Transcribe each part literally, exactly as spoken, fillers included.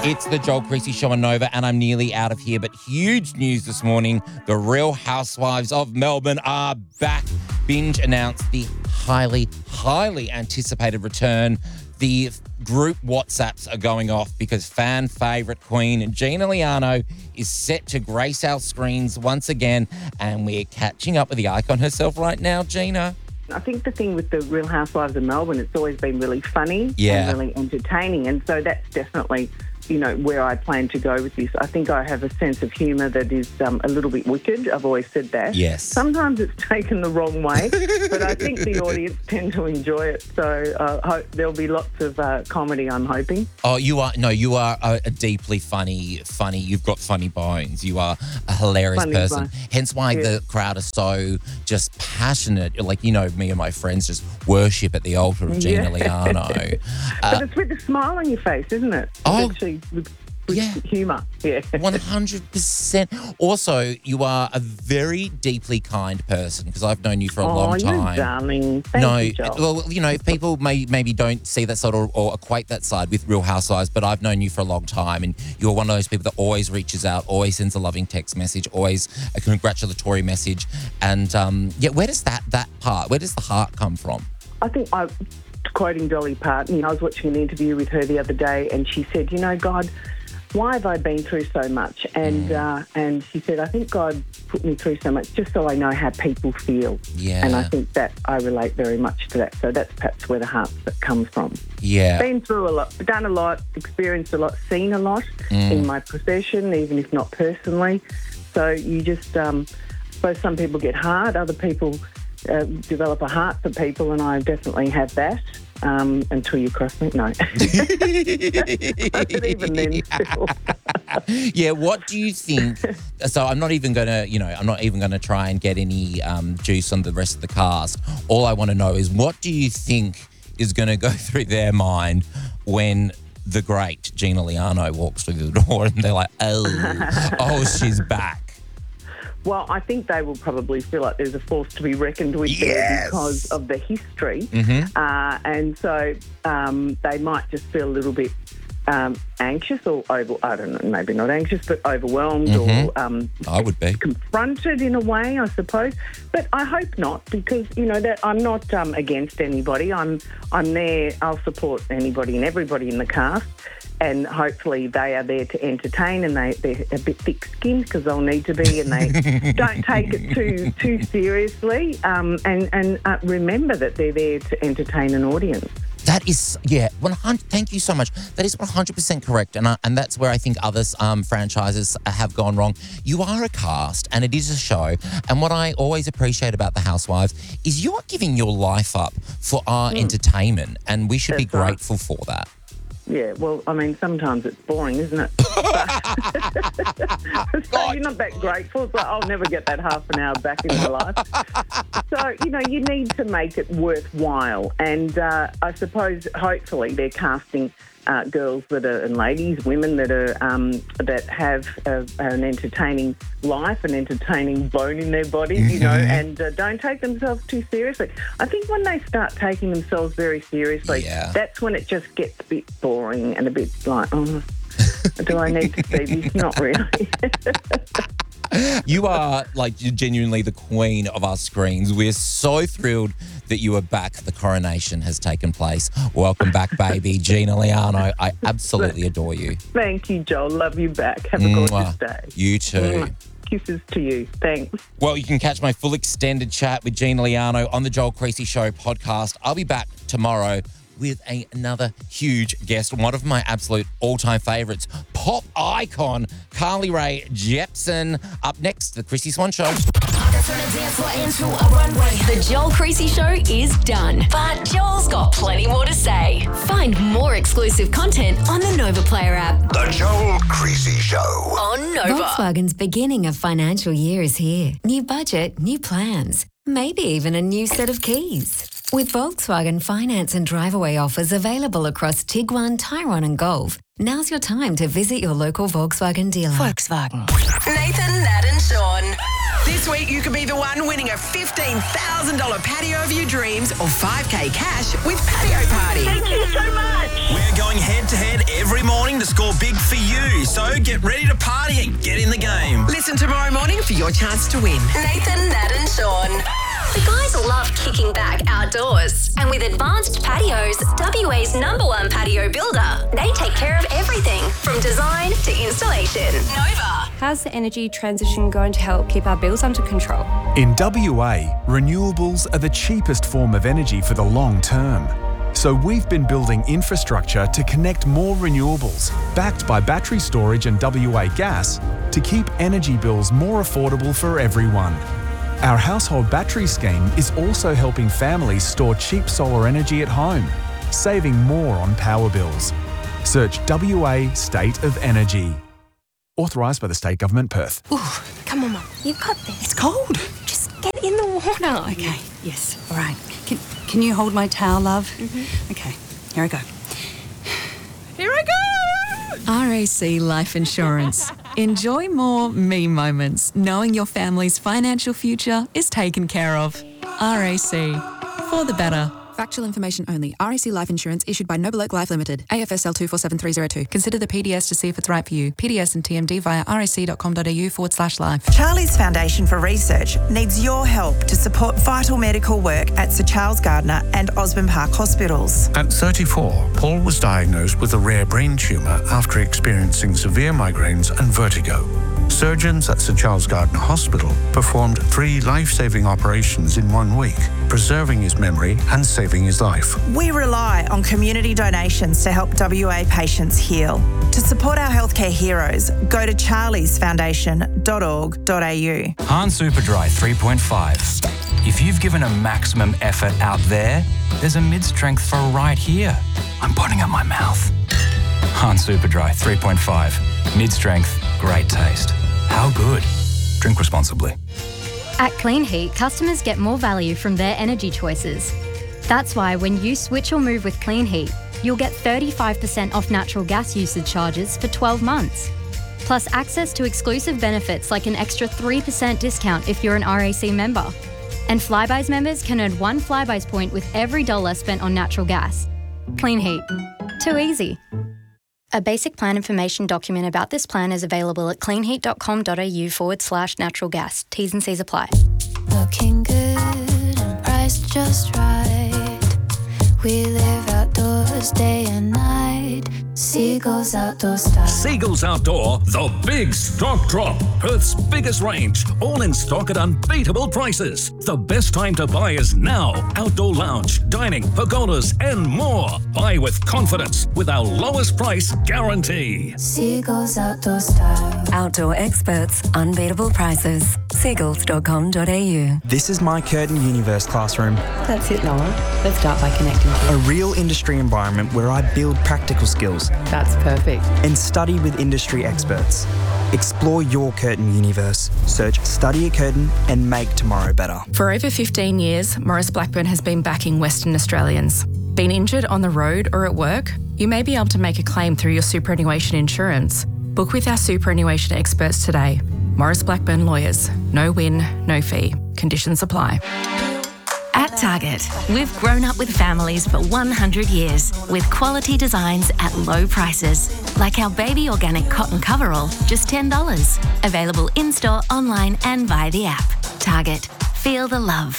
It's the Joel Creasy Show on Nova, and I'm nearly out of here. But huge news this morning. The Real Housewives of Melbourne are back. Binge announced the highly, highly anticipated return. The group WhatsApps are going off because fan favourite queen Gina Liano is set to grace our screens once again. And we're catching up with the icon herself right now, Gina. I think the thing with the Real Housewives of Melbourne, it's always been really funny yeah. and really entertaining. And so that's definitely, you know, where I plan to go with this. I think I have a sense of humour that is um, a little bit wicked. I've always said that. Yes. Sometimes it's taken the wrong way, but I think the audience tend to enjoy it. So uh, hope there'll be lots of uh, comedy, I'm hoping. Oh, you are, no, you are a, a deeply funny, funny, you've got funny bones. You are a hilarious Funny person. bone. Hence why Yeah. the crowd are so just passionate. Like, you know, me and my friends just worship at the altar of Gina Yeah. Liano. Uh, But it's with a smile on your face, isn't it? It's Oh. actually with, with Yeah. humour. Yeah. one hundred percent. Also, you are a very deeply kind person because I've known you for a oh, long you time. darling. Thank no, you, Joel. well, you know, people may maybe don't see that side or, or equate that side with Real Housewives, but I've known you for a long time, and you're one of those people that always reaches out, always sends a loving text message, always a congratulatory message, and um, yeah, where does that that part, where does the heart come from? I think I, quoting Dolly Parton, I was watching an interview with her the other day, and she said, you know, God, why have I been through so much? And Mm. uh, and she said, I think God put me through so much just so I know how people feel. Yeah. And I think that I relate very much to that. So that's perhaps where the heart comes from. Yeah. Been through a lot, done a lot, experienced a lot, seen a lot Mm. in my profession, even if not personally. So you just, um, I suppose some people get hard, other people uh, develop a heart for people, and I definitely have that. Um, until you cross me, no. But even then, still. Yeah, what do you think? So I'm not even going to, you know, I'm not even going to try and get any um, juice on the rest of the cast. All I want to know is what do you think is going to go through their mind when the great Gina Liano walks through the door and they're like, oh, oh, she's back. Well, I think they will probably feel like there's a force to be reckoned with Yes. there because of the history. Mm-hmm. Uh, and so um, they might just feel a little bit um, anxious or, over, I don't know, maybe not anxious, but overwhelmed Mm-hmm. or um, I would be. confronted in a way, I suppose. But I hope not, because, you know, that I'm not um, against anybody. I'm, I'm there, I'll support anybody and everybody in the cast. And hopefully they are there to entertain, and they, they're a bit thick-skinned because they'll need to be, and they don't take it too too seriously. Um, and and uh, remember that they're there to entertain an audience. That is, yeah, one hundred. Thank you so much. That is one hundred percent correct, and I, and that's where I think other um, franchises have gone wrong. You are a cast, and it is a show, and what I always appreciate about The Housewives is you are giving your life up for our entertainment, and we should be That's right. grateful for that. Yeah, well, I mean, sometimes it's boring, isn't it? So you're not that grateful. It's like, I'll never get that half an hour back in my life. So, you know, you need to make it worthwhile. And uh, I suppose, hopefully, they're casting uh, girls that are, and ladies, women that are um, that have a, an entertaining life, an entertaining bone in their body, you know, and uh, don't take themselves too seriously. I think when they start taking themselves very seriously, Yeah. that's when it just gets a bit boring and a bit like, oh, do I need to see this? Not really. You are like genuinely the queen of our screens. We're so thrilled that you are back. The coronation has taken place. Welcome back, baby. Gina Liano, I absolutely adore you. Thank you, Joel. Love you back. Have a gorgeous Mwah. day. You too. Mwah. Kisses to you. Thanks. Well, you can catch my full extended chat with Gina Liano on the Joel Creasy Show podcast. I'll be back tomorrow with a, another huge guest, one of my absolute all-time favourites, pop icon Carly Rae Jepsen. Up next, the Chrissy Swan Show. The Joel Creasy Show is done, but Joel's got plenty more to say. Find more exclusive content on the Nova Player app. The Joel Creasy Show. On Nova. Volkswagen's beginning of financial year is here. New budget, new plans, maybe even a new set of keys. With Volkswagen finance and drive-away offers available across Tiguan, Tyrone and Golf, now's your time to visit your local Volkswagen dealer. Volkswagen. Nathan, Nat and Sean. This week you could be the one winning a fifteen thousand dollars patio of your dreams or five K cash with Patio Party. Thank you so much. We're going head to head every morning to score big for you. So get ready to party and get in the game. Listen tomorrow morning for your chance to win. Nathan, Nat and Sean. The guys love kicking back outdoors. And with Advanced Patios, W A's number one patio builder, they take care of everything from design to installation. Nova. How's the energy transition going to help keep our bills under control? In W A, renewables are the cheapest form of energy for the long term. So we've been building infrastructure to connect more renewables, backed by battery storage and W A Gas, to keep energy bills more affordable for everyone. Our household battery scheme is also helping families store cheap solar energy at home, saving more on power bills. Search W A State of Energy. Authorised by the State Government, Perth. Ooh, come on, Mum. You've got this. It's cold. Just get in the water. Okay, yes, all right. Can, can you hold my towel, love? Mm-hmm. Okay, here I go. Here I go! R A C Life Insurance. Enjoy more me moments, knowing your family's financial future is taken care of. R A C. For the better. Factual information only. R A C Life Insurance issued by Noble Oak Life Limited. A F S L two four seven three zero two. Consider the P D S to see if it's right for you. P D S and T M D via rac.com.au forward slash life. Charlie's Foundation for Research needs your help to support vital medical work at Sir Charles Gardner and Osborne Park hospitals. At thirty-four, Paul was diagnosed with a rare brain tumour after experiencing severe migraines and vertigo. Surgeons at Sir Charles Gardner Hospital performed three life-saving operations in one week, preserving his memory and saving his life. We rely on community donations to help W A patients heal. To support our healthcare heroes, go to charlies foundation dot org dot a u. Han Superdry three point five. If you've given a maximum effort out there, there's a mid-strength for right here. I'm putting up my mouth. Han Superdry three point five. Mid-strength, great taste. How good? Drink responsibly. At Clean Heat, customers get more value from their energy choices. That's why when you switch or move with Clean Heat, you'll get thirty-five percent off natural gas usage charges for twelve months. Plus access to exclusive benefits like an extra three percent discount if you're an R A C member. And Flybuys members can earn one Flybuys point with every dollar spent on natural gas. Clean Heat. Too easy. A basic plan information document about this plan is available at cleanheat.com.au forward slash natural gas. T's and C's apply. Looking good and priced just right. We live outdoors day and night. Seagulls Outdoor Style. Seagulls Outdoor, the big stock drop. Perth's biggest range, all in stock at unbeatable prices. The best time to buy is now. Outdoor lounge, dining, pergolas, and more. Buy with confidence with our lowest price guarantee. Seagulls Outdoor Style. Outdoor experts, unbeatable prices. seagulls dot com dot a u. This is my Curtin Universe classroom. That's it, Noah. Let's start by connecting. A real industry environment where I build practical skills. That's perfect. And study with industry experts. Explore your Curtin universe. Search Study at Curtin and make tomorrow better. For over fifteen years, Maurice Blackburn has been backing Western Australians. Been injured on the road or at work? You may be able to make a claim through your superannuation insurance. Book with our superannuation experts today. Maurice Blackburn Lawyers. No win, no fee. Conditions apply. At Target, we've grown up with families for one hundred years with quality designs at low prices. Like our baby organic cotton coverall, just ten dollars. Available in-store, online and via the app. Target. Feel the love.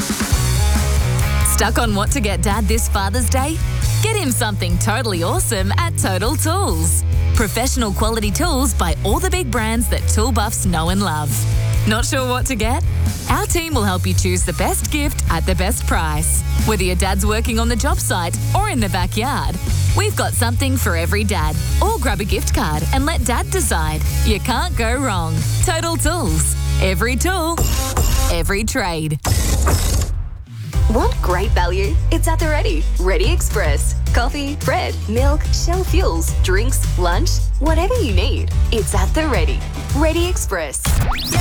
Stuck on what to get Dad this Father's Day? Get him something totally awesome at Total Tools. Professional quality tools by all the big brands that tool buffs know and love. Not sure what to get? Our team will help you choose the best gift at the best price. Whether your dad's working on the job site or in the backyard, we've got something for every dad. Or grab a gift card and let Dad decide. You can't go wrong. Total Tools. Every tool, every trade. Want great value? It's at the Ready. Ready Express. Coffee, bread, milk, Shell Fuels, drinks, lunch, whatever you need. It's at the Ready. Ready Express.